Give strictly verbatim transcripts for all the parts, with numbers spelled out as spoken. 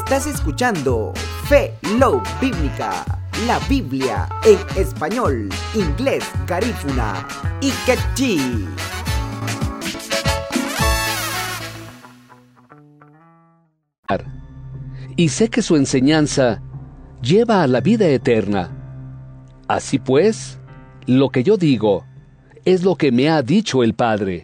Estás escuchando Fe Love Bíblica, la Biblia en español, inglés, garífuna y quechí. Y sé que su enseñanza lleva a la vida eterna. Así pues, lo que yo digo es lo que me ha dicho el Padre.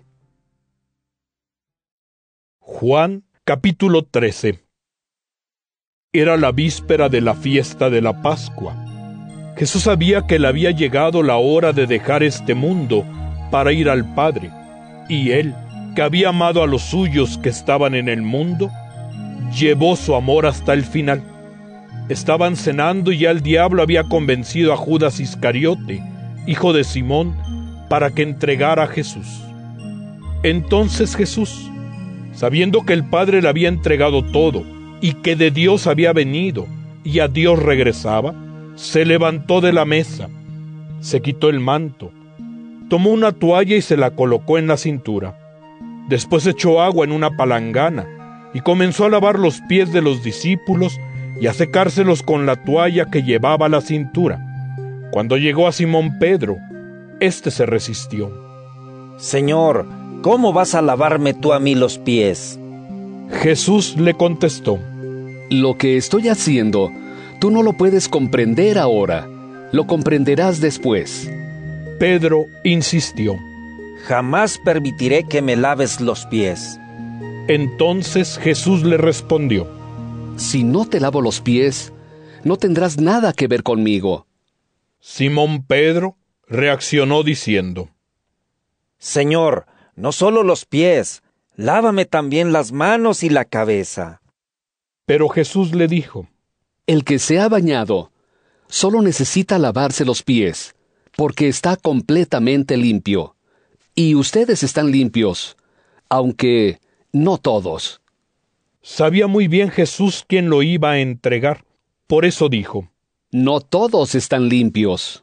Juan capítulo trece. Era la víspera de la fiesta de la Pascua. Jesús sabía que le había llegado la hora de dejar este mundo para ir al Padre, y Él, que había amado a los suyos que estaban en el mundo, llevó su amor hasta el final. Estaban cenando y ya el diablo había convencido a Judas Iscariote, hijo de Simón, para que entregara a Jesús. Entonces Jesús, sabiendo que el Padre le había entregado todo, y que de Dios había venido, y a Dios regresaba, se levantó de la mesa, se quitó el manto, tomó una toalla y se la colocó en la cintura. Después echó agua en una palangana, y comenzó a lavar los pies de los discípulos, y a secárselos con la toalla que llevaba a la cintura. Cuando llegó a Simón Pedro, éste se resistió. Señor, ¿cómo vas a lavarme tú a mí los pies? Jesús le contestó: Lo que estoy haciendo, tú no lo puedes comprender ahora, lo comprenderás después. Pedro insistió: Jamás permitiré que me laves los pies. Entonces Jesús le respondió: Si no te lavo los pies, no tendrás nada que ver conmigo. Simón Pedro reaccionó diciendo: Señor, no solo los pies, lávame también las manos y la cabeza. Pero Jesús le dijo: El que se ha bañado solo necesita lavarse los pies, porque está completamente limpio. Y ustedes están limpios, aunque no todos. Sabía muy bien Jesús quién lo iba a entregar. Por eso dijo: No todos están limpios.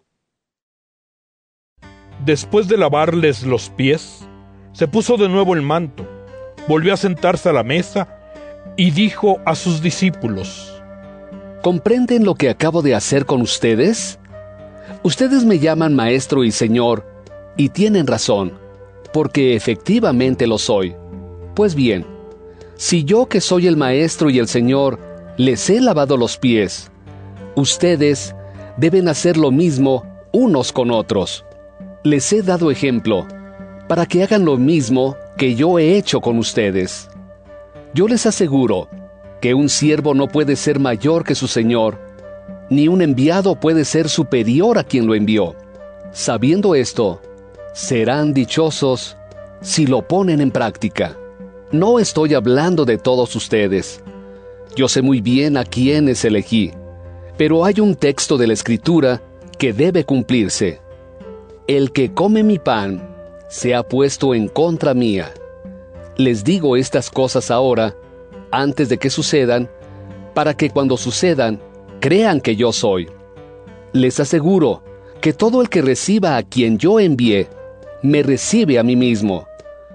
Después de lavarles los pies, se puso de nuevo el manto, volvió a sentarse a la mesa y dijo a sus discípulos: ¿Comprenden lo que acabo de hacer con ustedes? Ustedes me llaman Maestro y Señor, y tienen razón, porque efectivamente lo soy. Pues bien, si yo que soy el Maestro y el Señor les he lavado los pies, ustedes deben hacer lo mismo unos con otros. Les he dado ejemplo, para que hagan lo mismo que yo he hecho con ustedes. Yo les aseguro que un siervo no puede ser mayor que su Señor, ni un enviado puede ser superior a quien lo envió. Sabiendo esto, serán dichosos si lo ponen en práctica. No estoy hablando de todos ustedes. Yo sé muy bien a quiénes elegí, pero hay un texto de la Escritura que debe cumplirse. El que come mi pan se ha puesto en contra mía. Les digo estas cosas ahora, antes de que sucedan, para que cuando sucedan, crean que yo soy. Les aseguro que todo el que reciba a quien yo envié, me recibe a mí mismo.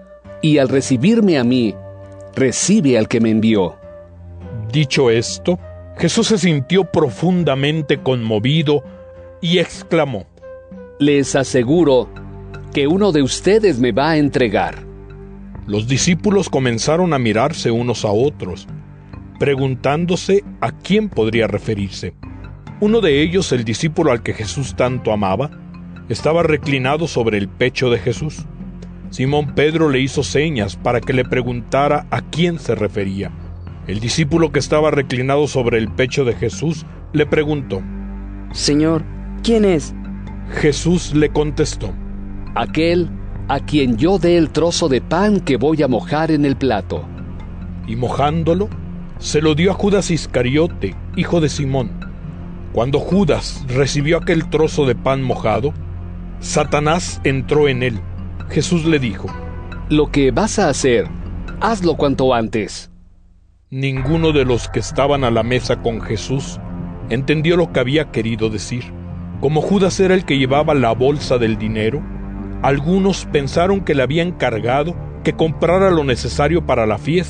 Y al recibirme a mí, recibe al que me envió. Dicho esto, Jesús se sintió profundamente conmovido y exclamó: Les aseguro que uno de ustedes me va a entregar. Los discípulos comenzaron a mirarse unos a otros, preguntándose a quién podría referirse. Uno de ellos, el discípulo al que Jesús tanto amaba, estaba reclinado sobre el pecho de Jesús. Simón Pedro le hizo señas para que le preguntara a quién se refería. El discípulo que estaba reclinado sobre el pecho de Jesús le preguntó: Señor, ¿quién es? Jesús le contestó: Aquel a quien yo dé el trozo de pan que voy a mojar en el plato. Y mojándolo, se lo dio a Judas Iscariote, hijo de Simón. Cuando Judas recibió aquel trozo de pan mojado, Satanás entró en él. Jesús le dijo: Lo que vas a hacer, hazlo cuanto antes. Ninguno de los que estaban a la mesa con Jesús entendió lo que había querido decir. Como Judas era el que llevaba la bolsa del dinero, algunos pensaron que le había encargado que comprara lo necesario para la fiesta.